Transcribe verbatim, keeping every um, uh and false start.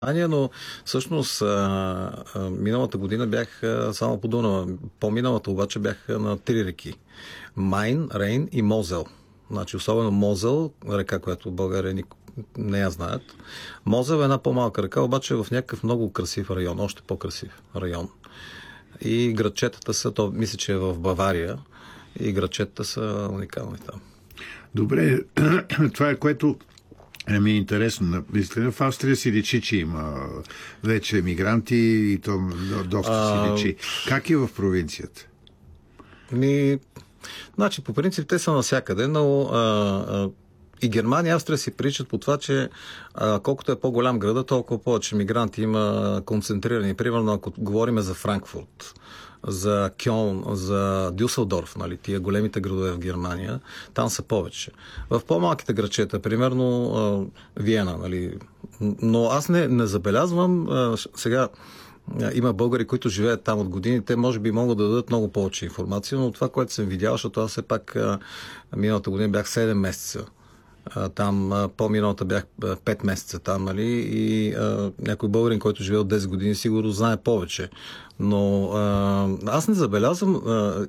Ания, но всъщност а, а, миналата година бях а, само по Дунава. По-миналата обаче бях а, на три реки. Майн, Рейн и Мозел. Значи, особено Мозел, река, която в България ник... не я знаят. Мозел е една по-малка река, обаче е в някакъв много красив район, още по-красив район. И градчетата са, то мисля, че е в Бавария, и градчетата са уникални там. Добре, това е което ми е интересно. В Австрия си личи, че има вече емигранти и то доста си личи. Как е в провинцията? Ми, значи, по принцип те са навсякъде, но а, а, и Германия и Австрия си приличат по това, че а, колкото е по-голям града, толкова повече мигранти има концентрирани. Примерно, ако говорим за Франкфурт, за Кьолн, за Дюселдорф, нали, тия големите градове в Германия, там са повече. В по-малките градчета, примерно а, Виена, нали, но аз не, не забелязвам а, сега. Има българи, които живеят там от години. Те може би могат да дадат много повече информация, но това, което съм видял, защото аз все пак миналата година бях седем месеца. Там по-миналата бях пет месеца там, нали? И а, някой българин, който живее от десет години, сигурно знае повече. Но а, аз не забелязвам а,